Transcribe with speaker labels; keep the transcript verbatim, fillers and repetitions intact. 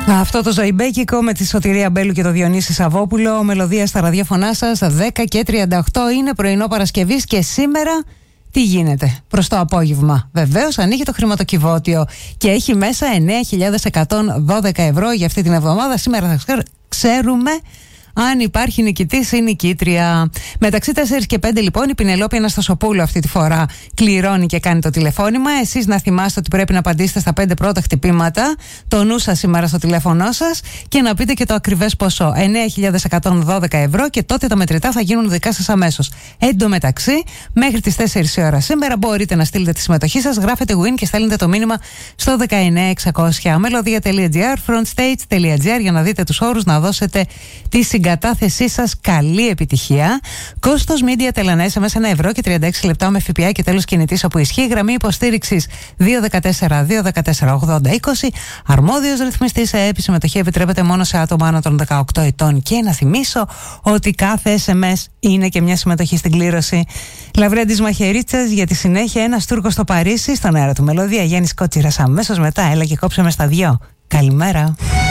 Speaker 1: Αυτό το ζωημπέκικο με τη Σωτηρία Μπέλου και το Διονύση Σαββόπουλο, μελωδία στα ραδιόφωνά σας, δέκα και τριάντα οκτώ, είναι πρωινό Παρασκευής και σήμερα τι γίνεται προς το απόγευμα? Βεβαίως ανοίγει το χρηματοκιβώτιο και έχει μέσα εννέα χιλιάδες εκατόν δώδεκα ευρώ για αυτή την εβδομάδα. Σήμερα θα ξέρουμε αν υπάρχει νικητής ή νικήτρια. Μεταξύ τέσσερα και πέντε λοιπόν η Πινελόπη Αναστασοπούλου αυτή τη φορά κληρώνει και κάνει το τηλεφώνημα. Εσείς να θυμάστε ότι πρέπει να απαντήσετε στα πέντε πρώτα χτυπήματα, το νου σας σήμερα στο τηλέφωνό σας, και να πείτε και το ακριβές ποσό, εννέα χιλιάδες εκατόν δώδεκα ευρώ, και τότε τα μετρητά θα γίνουν δικά σας αμέσως. Εν τω μεταξύ, μέχρι τις τέσσερις η ώρα σήμερα μπορείτε να στείλετε τη συμμετοχή σας, γράφετε win και στέλνετε το μήνυμα στο δεκαεννέα εξακόσια. Melodia.gr, frontstage.gr για να δείτε τους όρους, να δώσετε τη συγκατάθεσή σας. Καλή επιτυχία. Κόστος Media Τελανέσα μέσα ένα ευρώ και τριάντα έξι λεπτά με ΦΠΑ και τέλος κινητής όπου ισχύει. Γραμμή υποστήριξης δύο ένα τέσσερα δύο ένα τέσσερα ογδόντα είκοσι. Αρμόδιος ρυθμιστής σε ΕΕΠ. Συμμετοχή επιτρέπεται μόνο σε άτομα άνω των δεκαοκτώ ετών. Και να θυμίσω ότι κάθε ες εμ ες είναι και μια συμμετοχή στην κλήρωση. Λαβρέντης Μαχαιρίτσας για τη συνέχεια. Ένας Τούρκος στο Παρίσι, στον αέρα του Μελωδία. Γιάννης Κότσιρας αμέσως μετά. Έλα και κόψε με στα δυο. Καλημέρα.